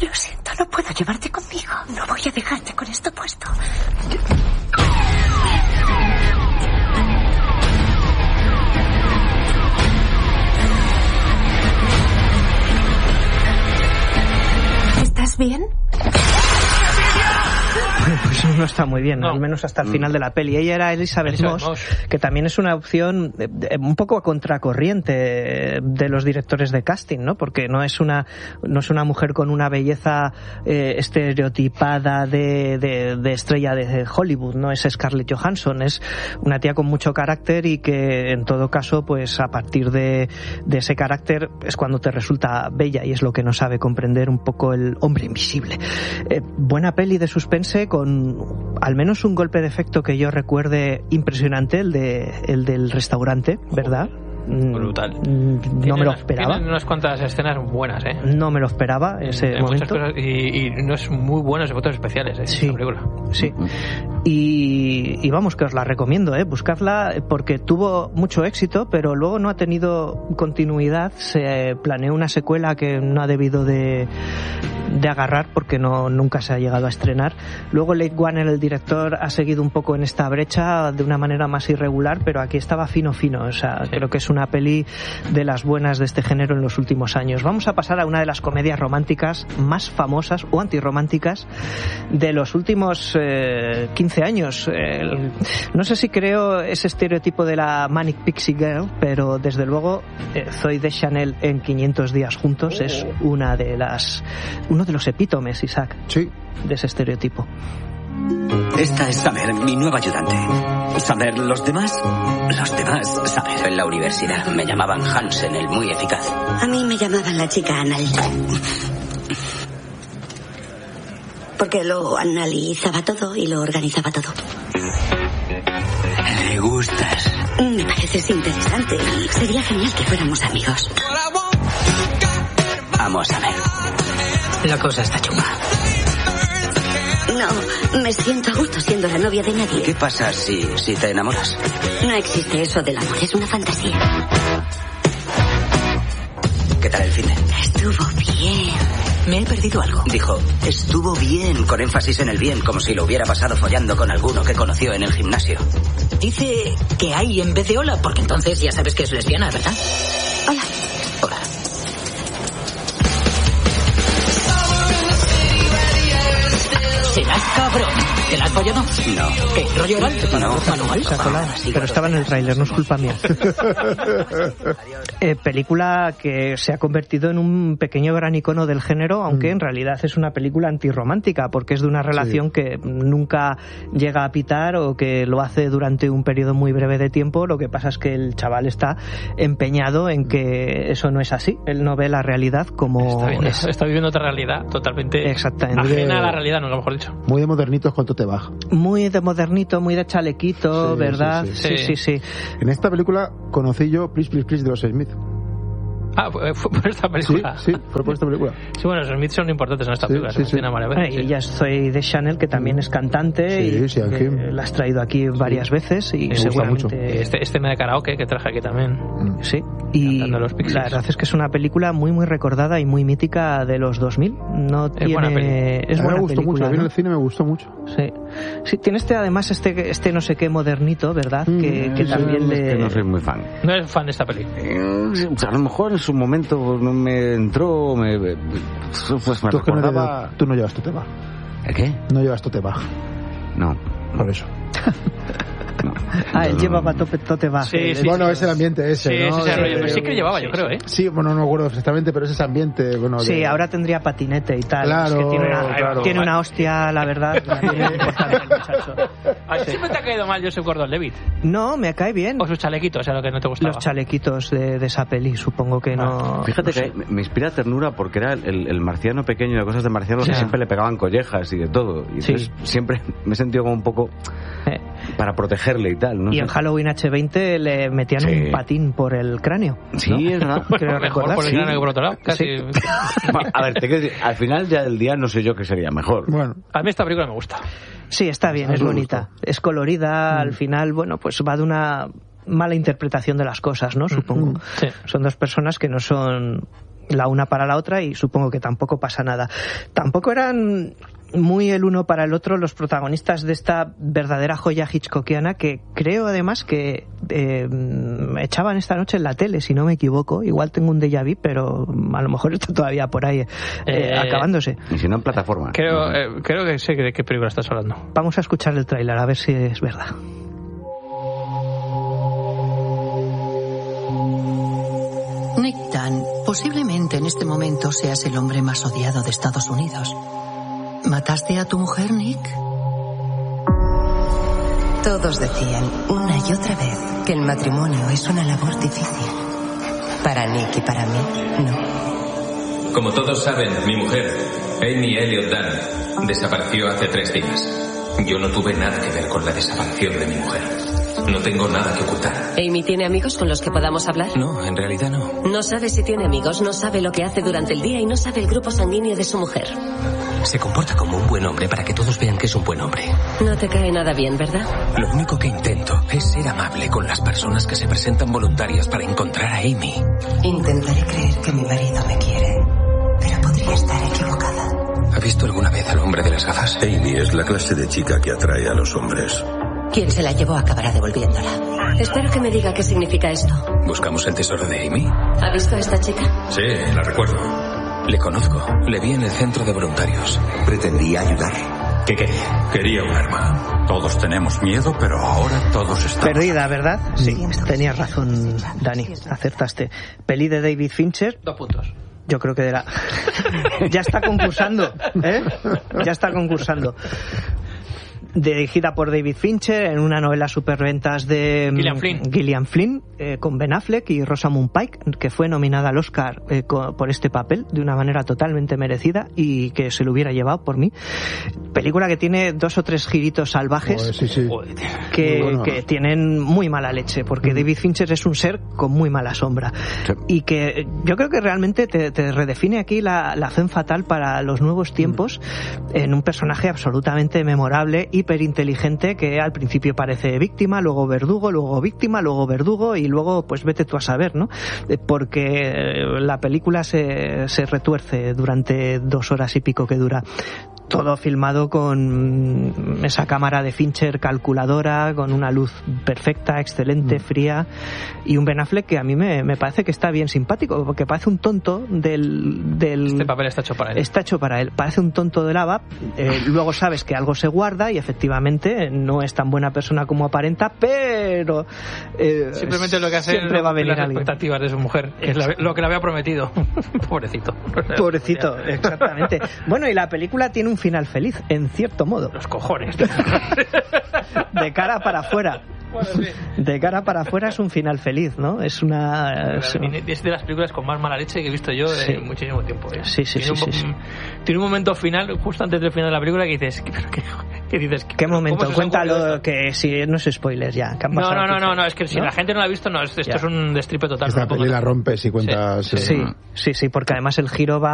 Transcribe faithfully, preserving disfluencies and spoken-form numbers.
Lo siento, no puedo llevarte conmigo. No voy a dejarte con esto puesto. ¿Estás bien? Pues no está muy bien, no. al menos hasta el final de la peli. Ella era Elizabeth, Elizabeth Moss, Moss, que también es una opción eh, un poco a contracorriente de los directores de casting, ¿no? Porque no es una no es una mujer con una belleza eh, estereotipada de, de, de estrella de Hollywood, no es Scarlett Johansson, es una tía con mucho carácter y que en todo caso, pues a partir de, de ese carácter es cuando te resulta bella y es lo que no sabe comprender un poco el hombre invisible. Eh, buena peli de suspense con al menos un golpe de efecto que yo recuerde impresionante, el de el del restaurante, ¿verdad? Brutal. No me lo esperaba. Tienen unas cuantas escenas buenas, ¿eh? No me lo esperaba ese en momento. Cosas, y, y no es muy buenos efectos especiales, ¿eh? Sí, sí. Y, y vamos, que os la recomiendo, ¿eh? Buscadla porque tuvo mucho éxito, pero luego no ha tenido continuidad. Se planeó una secuela que no ha debido de, de agarrar porque no nunca se ha llegado a estrenar. Luego Leigh Whannell, el director, ha seguido un poco en esta brecha de una manera más irregular, pero aquí estaba fino fino. O sea, sí. Creo que es una peli de las buenas de este género en los últimos años. Vamos a pasar a una de las comedias románticas más famosas o antirrománticas de los últimos eh, quince años. Eh, no sé si creo ese estereotipo de la Manic Pixie Girl, pero desde luego eh, Zooey Deschanel en quinientos días juntos oh. es una de las uno de los epítomes, Isaac, sí. de ese estereotipo. Esta es Summer, mi nueva ayudante. Summer, ¿los demás? Los demás, Summer. En la universidad me llamaban Hansen, el muy eficaz. A mí me llamaban la chica anal. Porque lo analizaba todo y lo organizaba todo. ¿Le gustas? Me pareces interesante y sería genial que fuéramos amigos. Amo a Summer. La cosa está chunga. No, me siento a gusto siendo la novia de nadie. ¿Qué pasa si, si te enamoras? No existe eso del amor, es una fantasía. ¿Qué tal el fin de? Estuvo bien. Me he perdido algo. Dijo, estuvo bien, con énfasis en el bien, como si lo hubiera pasado follando con alguno que conoció en el gimnasio. Dice que hay en vez de hola, porque entonces ya sabes que es lesbiana, ¿verdad? Hola. Hola. ¿Serás cabrón? ¿Te la has follado? No. ¿Qué? ¿Rollo oral? No. ¿Manual? Se ha colado. Pero estaba en el tráiler, no es culpa mía. eh, película que se ha convertido en un pequeño gran icono del género, aunque mm. en realidad es una película antirromántica, porque es de una relación sí. que nunca llega a pitar o que lo hace durante un periodo muy breve de tiempo. Lo que pasa es que el chaval está empeñado en que eso no es así. Él no ve la realidad como está, bien, es. Está viviendo otra realidad totalmente Exactamente. ajena a la realidad, no, lo mejor dicho. Muy de modernitos, ¿cuánto te baja? Muy de modernito, muy de chalequito, sí, ¿verdad? Sí sí. Sí, sí, sí. En esta película conocí yo Please, Please, Please de los Smith. Ah, fue, fue por esta película. Sí, sí, fue por esta película. Sí, bueno, los Smith son importantes en esta sí, película. Sí, sí. Bueno, y ya soy de Chanel, que también es cantante sí, y sí, que la has traído aquí varias sí. veces y me seguramente... gusta mucho. Este, este me de karaoke que traje aquí también. Mm. Sí, y los la verdad es que es una película muy muy recordada y muy mítica de los dos mil. No es tiene... buena peli. Es a mí buena me gustó película, mucho, a mí ¿no? en el cine me gustó mucho. Sí, sí, tiene este además este este no sé qué modernito, ¿verdad? Mm, que, que también le... Es que no soy muy fan. No eres fan de esta peli. Eh, a lo mejor en su momento no me entró, me, pues me tú, recordaba... no, tú no llevas tu tema. ¿El qué? No llevas tu tema. No. Por eso. No. Ah, él llevaba tope, tote bajo. Sí, sí, bueno, sí, es el ambiente ese, sí, ¿no? Sí, ese rollo. Eh, Sí que llevaba, yo creo, ¿eh? Sí, bueno, no me acuerdo exactamente, pero es ese ambiente, bueno... Sí, de... ahora tendría patinete y tal. Claro, es que tiene una, claro. tiene una hostia, la verdad. Tiene importante el muchacho. ¿A ti siempre te ha caído mal Joseph Gordon-Levitt? No, me cae bien. O sus chalequitos, o sea, lo que no te gustaba. Los chalequitos de, de esa peli, supongo que no... Ah, fíjate no sé. que me inspira ternura porque era el, el marciano pequeño de cosas de marcianos sí. que siempre le pegaban collejas y de todo. Y entonces sí. siempre me he sentido como un poco eh. para protegerle y tal, ¿no? Y en Halloween H veinte le metían sí. un patín por el cráneo. Sí, ¿no? Es verdad. Creo recordar. Por el cráneo sí. que por otro lado. Casi. Sí. Bueno, a ver, te quiero decir, al final ya del día no sé yo qué sería mejor. Bueno. A mí esta película me gusta. Sí, está bien, es bonita. Es colorida, mm. al final, bueno, pues va de una mala interpretación de las cosas, ¿no? Supongo. Sí. Son dos personas que no son la una para la otra y supongo que tampoco pasa nada. Tampoco eran muy el uno para el otro los protagonistas de esta verdadera joya hitchcockiana, que creo además que eh, echaban esta noche en la tele, si no me equivoco. Igual tengo un déjà vu, pero a lo mejor está todavía por ahí eh, eh, acabándose. Y si no, en plataforma. Creo, eh, creo que sé de qué película estás hablando. Vamos a escuchar el tráiler a ver si es verdad. Nick Dunn, posiblemente en este momento seas el hombre más odiado de Estados Unidos. ¿Mataste a tu mujer, Nick? Todos decían una y otra vez que el matrimonio es una labor difícil. Para Nick y para mí, no. Como todos saben, mi mujer, Amy Elliott Dunn, desapareció hace tres días. Yo no tuve nada que ver con la desaparición de mi mujer. No tengo nada que ocultar. ¿Amy tiene amigos con los que podamos hablar? No, en realidad no. No sabe si tiene amigos, no sabe lo que hace durante el día y no sabe el grupo sanguíneo de su mujer. Se comporta como un buen hombre para que todos vean que es un buen hombre. No te cae nada bien, ¿verdad? Lo único que intento es ser amable con las personas que se presentan voluntarias para encontrar a Amy. Intentaré creer que mi marido me quiere, pero podría estar equivocada. ¿Ha visto alguna vez al hombre de las gafas? Amy es la clase de chica que atrae a los hombres. Quien se la llevó acabará devolviéndola. Espero que me diga qué significa esto. ¿Buscamos el tesoro de Amy? ¿Ha visto a esta chica? Sí, la recuerdo. Le conozco. Le vi en el centro de voluntarios. Pretendía ayudar. ¿Qué quería? Quería un arma. Todos tenemos miedo, pero ahora todos estamos... Perdida, ¿verdad? Sí, tenías razón, Dani. Acertaste. Peli de David Fincher. Dos puntos. Yo creo que de la... ya está concursando, ¿eh? Ya está concursando. Dirigida por David Fincher en una novela superventas de Gillian Flynn, Gillian Flynn eh, con Ben Affleck y Rosamund Pike, que fue nominada al Oscar eh, co- por este papel de una manera totalmente merecida y que se lo hubiera llevado por mí. Película que tiene dos o tres giritos salvajes. Joder, sí, sí. Que, Muy bueno. que tienen muy mala leche, porque mm. David Fincher es un ser con muy mala sombra. Sí. Y que yo creo que realmente te, te redefine aquí la, la femme fatal para los nuevos tiempos mm. en un personaje absolutamente memorable, hiperinteligente, que al principio parece víctima, luego verdugo, luego víctima, luego verdugo y luego pues vete tú a saber, ¿no? Porque la película se, se retuerce durante dos horas y pico que dura. Todo filmado con esa cámara de Fincher calculadora, con una luz perfecta, excelente, fría, y un Ben Affleck que a mí me, me parece que está bien simpático, porque parece un tonto del... del este papel está hecho para él. Está hecho para él. Parece un tonto de lava, eh, luego sabes que algo se guarda y efectivamente no es tan buena persona como aparenta, pero... Eh, Simplemente lo que hace siempre va a venir las alguien. expectativas de su mujer, es la, lo que le había prometido. Pobrecito. Pobrecito, exactamente. Bueno, y la película tiene un final feliz, en cierto modo. Los cojones. De cara para afuera. Bueno, sí. De cara para afuera es un final feliz, ¿no? Es una... Es, es de las películas con más mala leche que he visto yo sí. en muchísimo tiempo. ¿eh? Sí, sí, tiene sí, un, sí, sí. Tiene un momento final, justo antes del final de la película, que dices... ¿Qué, qué, qué dices? ¿Qué momento? Cuéntalo, que si no es spoiler ya. Que han no, no, no, no, no, es que ¿no? si la gente no la ha visto, no, esto ya. Es un destripe total. Esta no, peli la rompes y cuentas... Sí, sí, sí, sí, porque además el giro va